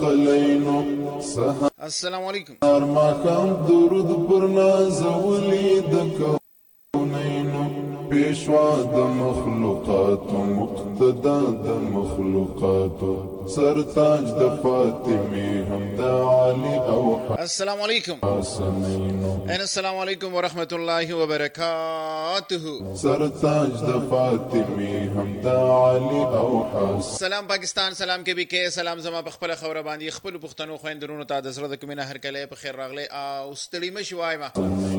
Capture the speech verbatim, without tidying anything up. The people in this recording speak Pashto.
السلام علیکم. ارماکم درود پر نازولی د کونینو پیشوا د مخلوقات مقتدا د مخلوقات سرتاج د فاطمه هم د علی او السلام علیکم. حسنینو السلام علیکم ورحمۃ اللہ وبرکاتہ. سرتاج د فاطمه هم د علی او حسن. سلام پاکستان، سلام کې به کې سلام زما په خپل خوره باندې خپل پښتنو خويندرونو ته د زړه د کومینه هر کله په خیر راغله او ستړي مشوای ما